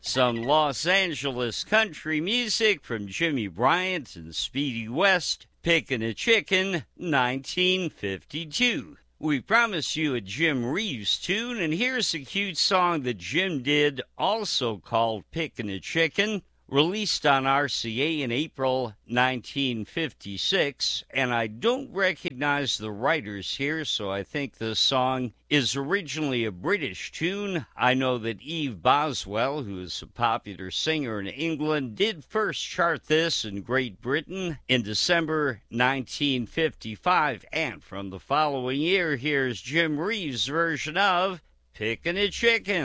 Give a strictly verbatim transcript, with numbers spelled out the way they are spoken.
Some Los Angeles country music from Jimmy Bryant and Speedy West, Pickin' a Chicken, nineteen fifty-two. We promised you a Jim Reeves tune, and here's a cute song that Jim did, also called Pickin' a Chicken, released on R C A in April nineteen fifty-six, and I don't recognize the writers here, so I think the song is originally a British tune. I know that Eve Boswell, who is a popular singer in England, did first chart this in Great Britain in December nineteen fifty-five, and from the following year, here's Jim Reeves' version of Pickin' a Chicken.